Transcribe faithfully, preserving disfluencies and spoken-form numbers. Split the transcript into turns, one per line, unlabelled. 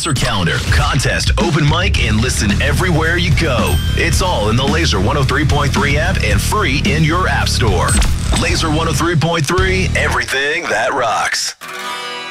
sponsor calendar, contest, open mic, and listen everywhere you go. It's all in the Laser one oh three point three app and free in your app store. Laser one oh three point three, everything that rocks.